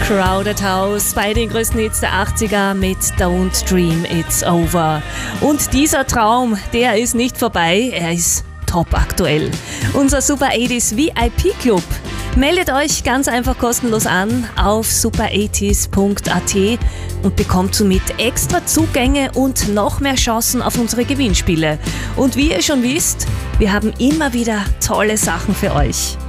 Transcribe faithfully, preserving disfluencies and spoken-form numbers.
Crowded House bei den größten Hits der achtziger mit Don't Dream It's Over. Und dieser Traum, der ist nicht vorbei, er ist top aktuell. Unser Super achtziger V I P Club. Meldet euch ganz einfach kostenlos an auf super achtzig punkt a t und bekommt somit extra Zugänge und noch mehr Chancen auf unsere Gewinnspiele. Und wie ihr schon wisst, wir haben immer wieder tolle Sachen für euch.